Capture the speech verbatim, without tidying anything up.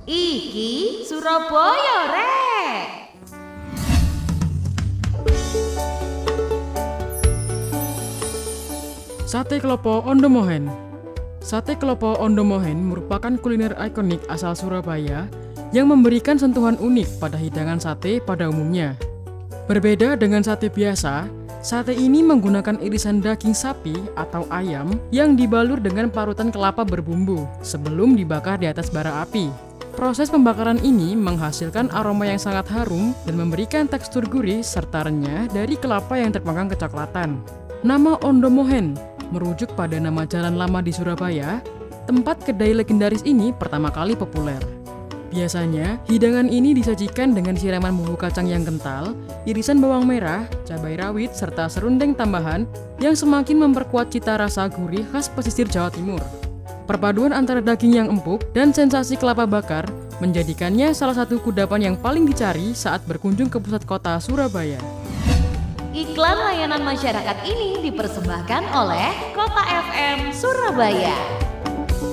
Iki Surabaya rek. Sate Klopo Ondomohen. Sate Klopo Ondomohen merupakan kuliner ikonik asal Surabaya yang memberikan sentuhan unik pada hidangan sate pada umumnya. Berbeda dengan sate biasa, sate ini menggunakan irisan daging sapi atau ayam yang dibalur dengan parutan kelapa berbumbu sebelum dibakar di atas bara api. Proses pembakaran ini menghasilkan aroma yang sangat harum dan memberikan tekstur gurih serta renyah dari kelapa yang terpanggang kecoklatan. Nama Ondomohen merujuk pada nama jalan lama di Surabaya, tempat kedai legendaris ini pertama kali populer. Biasanya, hidangan ini disajikan dengan siraman bumbu kacang yang kental, irisan bawang merah, cabai rawit, serta serundeng tambahan yang semakin memperkuat cita rasa gurih khas pesisir Jawa Timur. Perpaduan antara daging yang empuk dan sensasi kelapa bakar menjadikannya salah satu kudapan yang paling dicari saat berkunjung ke pusat kota Surabaya. Iklan layanan masyarakat ini dipersembahkan oleh Kota F M Surabaya.